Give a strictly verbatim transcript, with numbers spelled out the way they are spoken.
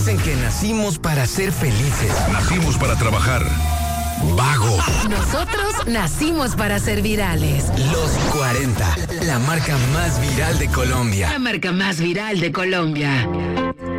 Dicen que nacimos para ser felices. Nacimos para trabajar. Vago. Nosotros nacimos para ser virales. Los cuarenta, la marca más viral de Colombia. La marca más viral de Colombia.